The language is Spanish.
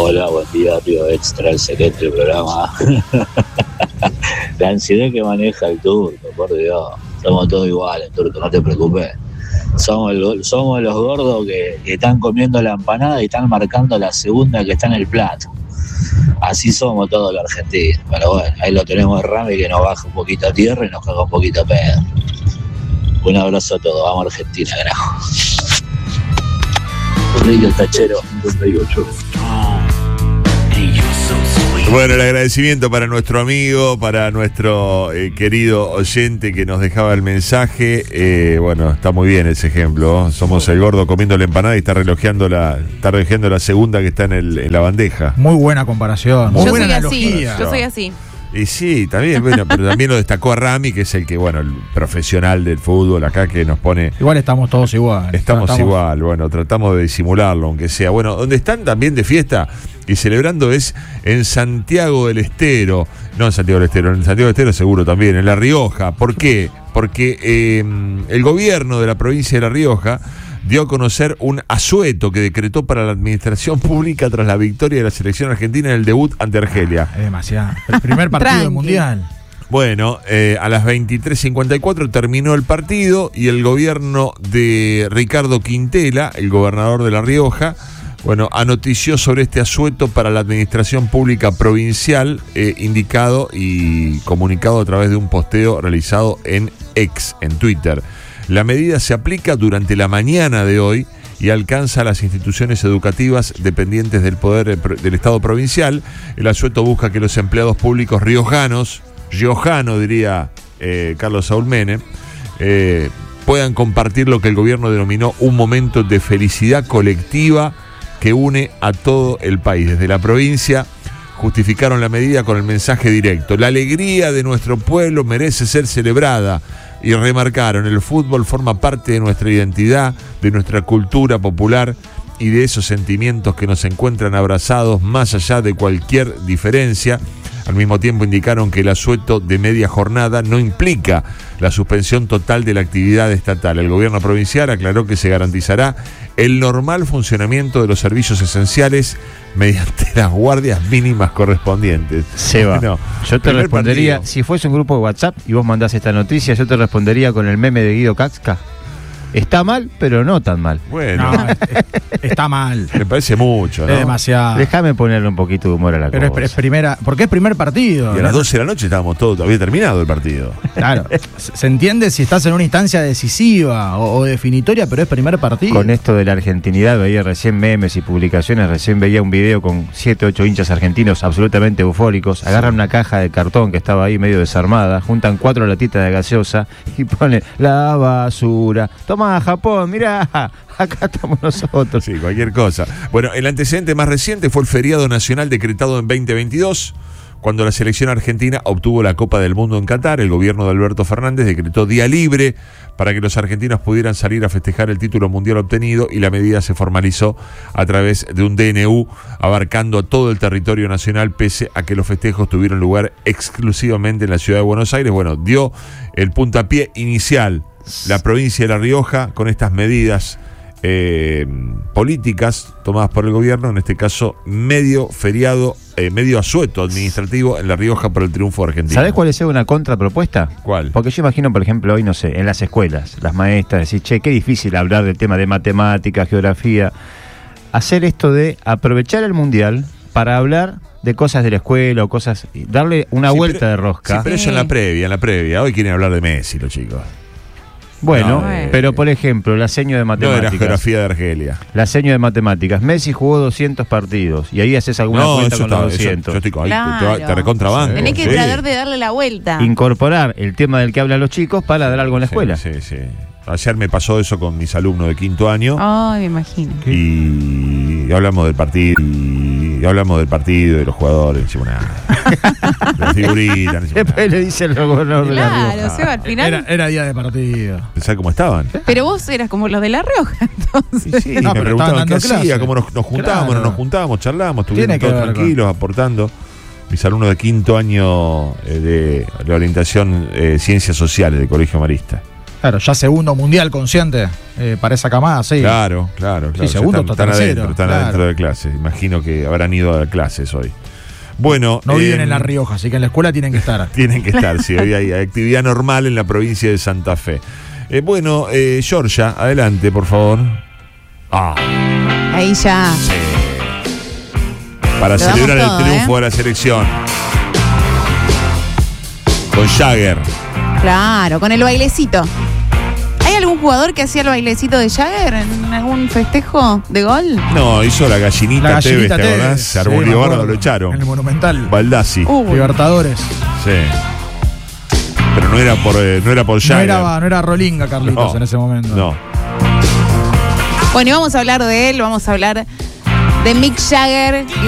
Hola, buen día, Río Extra, excelente programa. La ansiedad que maneja el turco, por Dios. Somos todos iguales, turco, no te preocupes. Somos los gordos que están comiendo la empanada y están marcando la segunda que está en el plato. Así somos todos los argentinos. Pero bueno, ahí lo tenemos Rami que nos baja un poquito a tierra y nos caga un poquito a pedo. Un abrazo a todos, vamos a Argentina, carajo. Río Tachero 58. Bueno, el agradecimiento para nuestro amigo, para nuestro querido oyente que nos dejaba el mensaje. Bueno, está muy bien ese ejemplo. Somos el gordo comiendo la empanada y está relojeando la segunda que está en la bandeja. Muy buena comparación, muy buena analogía. Yo soy así. Y sí, también, bueno, pero también lo destacó a Rami, que es el que, bueno, el profesional del fútbol acá que nos pone. Igual estamos todos igual. Estamos igual, bueno, tratamos de disimularlo, aunque sea. Bueno, donde están también de fiesta y celebrando es en Santiago del Estero. No en Santiago del Estero, en Santiago del Estero seguro también, en La Rioja. ¿Por qué? Porque el gobierno de la provincia de La Rioja dio a conocer un asueto que decretó para la administración pública tras la victoria de la selección argentina en el debut ante Argelia. Es demasiado. El primer partido del Mundial. Bueno, a las 23:54 terminó el partido y el gobierno de Ricardo Quintela, el gobernador de La Rioja, bueno, anotició sobre este asueto para la administración pública provincial, indicado y comunicado a través de un posteo realizado en X, en Twitter. La medida se aplica durante la mañana de hoy y alcanza a las instituciones educativas dependientes del poder del Estado provincial. El asueto busca que los empleados públicos riojanos diría Carlos Saúl Menem, puedan compartir lo que el gobierno denominó un momento de felicidad colectiva que une a todo el país. Desde la provincia justificaron la medida con el mensaje directo: la alegría de nuestro pueblo merece ser celebrada. Y remarcaron: el fútbol forma parte de nuestra identidad, de nuestra cultura popular y de esos sentimientos que nos encuentran abrazados más allá de cualquier diferencia. Al mismo tiempo indicaron que el asueto de media jornada no implica la suspensión total de la actividad estatal. El gobierno provincial aclaró que se garantizará el normal funcionamiento de los servicios esenciales mediante las guardias mínimas correspondientes. Seba, bueno, yo te respondería, partido. Si fuese un grupo de WhatsApp y vos mandás esta noticia, yo te respondería con el meme de Guido Casca. Está mal, pero no tan mal. Bueno, no, está mal. Me parece mucho, ¿no? Es demasiado. Déjame ponerle un poquito de humor a la cosa. Pero es primera, porque es primer partido. Y a las 12 de la noche estábamos todos, había terminado el partido. Claro. Se entiende si estás en una instancia decisiva o definitoria, pero es primer partido. Con esto de la argentinidad, veía recién memes y publicaciones, recién veía un video con 7, 8 hinchas argentinos absolutamente eufóricos, agarran una caja de cartón que estaba ahí medio desarmada, juntan 4 latitas de gaseosa y ponen la basura. Toma Japón, mirá, acá estamos nosotros. Sí, cualquier cosa. Bueno, el antecedente más reciente fue el feriado nacional decretado en 2022, cuando la selección argentina obtuvo la Copa del Mundo en Qatar. El gobierno de Alberto Fernández decretó día libre para que los argentinos pudieran salir a festejar el título mundial obtenido, y la medida se formalizó a través de un DNU abarcando a todo el territorio nacional, pese a que los festejos tuvieron lugar exclusivamente en la ciudad de Buenos Aires. Bueno, dio el puntapié inicial la provincia de La Rioja con estas medidas políticas tomadas por el gobierno, en este caso medio feriado, medio asueto administrativo en La Rioja por el triunfo argentino. ¿Sabés cuál es una contrapropuesta? ¿Cuál? Porque yo imagino, por ejemplo, hoy, no sé, en las escuelas, las maestras decir, che, qué difícil hablar del tema de matemáticas, geografía. Hacer esto de aprovechar el mundial para hablar de cosas de la escuela o cosas, darle una vuelta de rosca. Sí, pero eso en la previa. Hoy quieren hablar de Messi los chicos. Bueno, pero por ejemplo, la seño de matemáticas. No, era geografía de Argelia. La seño de matemáticas. Messi jugó 200 partidos y ahí haces alguna cuenta con los 200. Yo estoy con, claro. Te recontrabanco. Tenés que tratar de darle la vuelta. Incorporar el tema del que hablan los chicos para dar algo en la escuela. Sí. Ayer me pasó eso con mis alumnos de quinto año. Ay, me imagino. Y hablamos del partido. De los jugadores, decimos nada. De las figuritas. Después le dice el gobernador de La Rioja. Claro, Seba, al final. Era día de partido. ¿Sabes cómo estaban? Pero vos eras como los de La Rioja, entonces. Sí, me preguntaban qué hacía, cómo nos juntábamos, claro. No nos juntábamos, charlábamos, estuvimos todos tranquilos, aportando. Mis alumnos de quinto año de la orientación Ciencias Sociales del Colegio Marista. Claro, ya segundo mundial consciente para esa camada, sí. Claro. Sí, segundo, están tercero, adentro, claro. adentro de clases. Imagino que habrán ido a clases hoy. Bueno, No viven en La Rioja, así que en la escuela tienen que estar. Tienen que estar, sí. Hoy hay actividad normal en la provincia de Santa Fe. Bueno, Georgia, adelante, por favor. Ahí ya. Sí. Para Lo damos celebrar todo, el triunfo de la selección. Con Jagger. Claro, con el bailecito. ¿Hay algún jugador que hacía el bailecito de Jagger en algún festejo de gol? No, hizo la gallinita, Tevez, ¿te Tevez. acordás? Se armó Sí, un me lío acuerdo. bárbaro, lo echaron. En el Monumental. Baldassi. Libertadores. Sí. Pero no era por Jagger. No era Rolinga, Carlitos, No, en ese momento. No. Bueno, y vamos a hablar de él, vamos a hablar de Mick Jagger y